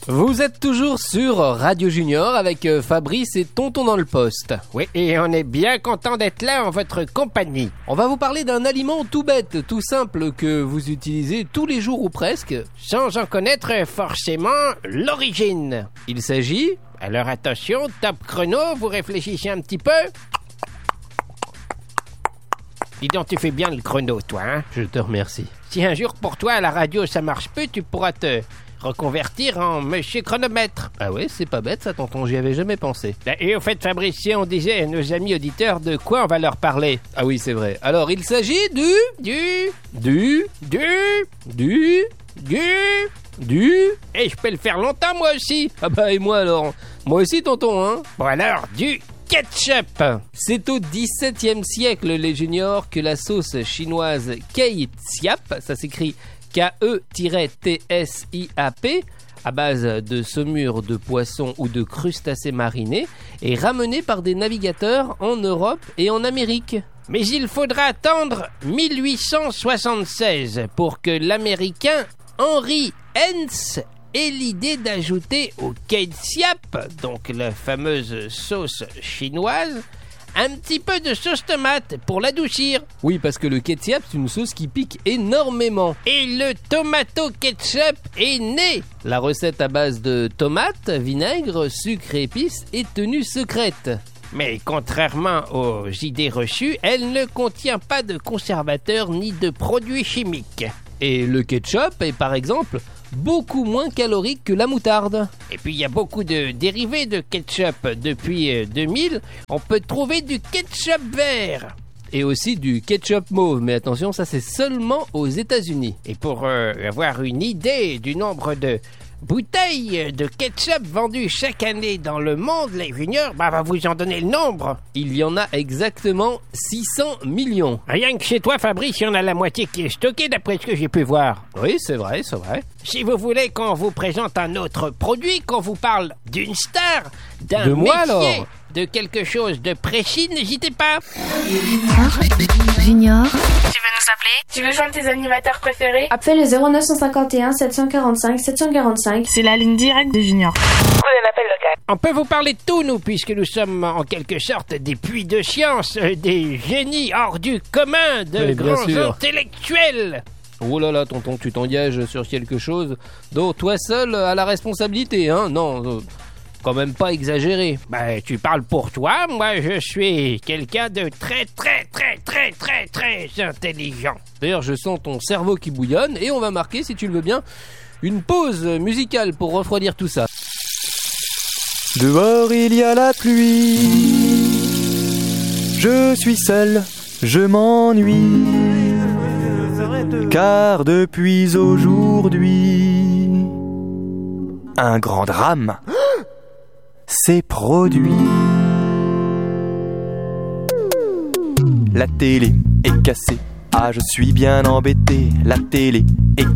Vous êtes toujours sur Radio Junior avec Fabrice et Tonton dans le poste. Oui, et on est bien content d'être là en votre compagnie. On va vous parler d'un aliment tout bête, tout simple que vous utilisez tous les jours ou presque, sans en connaître forcément l'origine. Il s'agit... Alors attention, top chrono, vous réfléchissez un petit peu. Dis donc, tu fais bien le chrono, toi, hein? Je te remercie. Si un jour pour toi à la radio ça marche peu, tu pourras te reconvertir en monsieur chronomètre. Ah ouais, c'est pas bête ça, tonton, j'y avais jamais pensé. Et au fait, Fabrice, si on disait à nos amis auditeurs de quoi on va leur parler? Ah oui, c'est vrai. Alors, il s'agit du... Et je peux le faire longtemps, moi aussi. Ah bah, et moi alors? Moi aussi, tonton, hein? Bon alors, du ketchup. C'est au XVIIe siècle, les juniors, que la sauce chinoise ketchup, ça s'écrit K-E-T-S-I-A-P, à base de saumure de poissons ou de crustacés marinés, est ramenée par des navigateurs en Europe et en Amérique. Mais il faudra attendre 1876 pour que l'Américain Henry Heinz ait l'idée d'ajouter au ketchup, donc la fameuse sauce chinoise, un petit peu de sauce tomate pour l'adoucir. Oui, parce que le ketchup, c'est une sauce qui pique énormément. Et le tomato ketchup est né. La recette à base de tomates, vinaigre, sucre et épices est tenue secrète. Mais contrairement aux idées reçues, elle ne contient pas de conservateurs ni de produits chimiques. Et le ketchup est par exemple beaucoup moins calorique que la moutarde. Et puis il y a beaucoup de dérivés de ketchup. Depuis 2000, on peut trouver du ketchup vert. Et aussi du ketchup mauve, mais attention, ça c'est seulement aux États-Unis. Et pour avoir une idée du nombre de bouteilles de ketchup vendues chaque année dans le monde, les juniors, va vous en donner le nombre. Il y en a exactement 600 millions. Rien que chez toi, Fabrice, il y en a la moitié qui est stockée d'après ce que j'ai pu voir. Oui, c'est vrai, c'est vrai. Si vous voulez qu'on vous présente un autre produit, qu'on vous parle d'une star, d'un de moi, métier, alors de quelque chose de précis, n'hésitez pas. Junior. Tu veux nous appeler? Tu veux joindre tes animateurs préférés? Appelle le 0951 745 745. C'est la ligne directe de Junior. Prenez l'appel local. On peut vous parler de tout, nous, puisque nous sommes en quelque sorte des puits de science, des génies hors du commun, de grands intellectuels. Oh là là, tonton, tu t'engages sur quelque chose dont toi seul a la responsabilité, hein? Non, quand même pas exagéré. Tu parles pour toi, moi je suis quelqu'un de très intelligent. D'ailleurs, je sens ton cerveau qui bouillonne et on va marquer, si tu le veux bien, une pause musicale pour refroidir tout ça. Dehors il y a la pluie, je suis seul, je m'ennuie, car depuis aujourd'hui, un grand drame s'est produit. La télé est cassée, ah je suis bien embêté. La télé est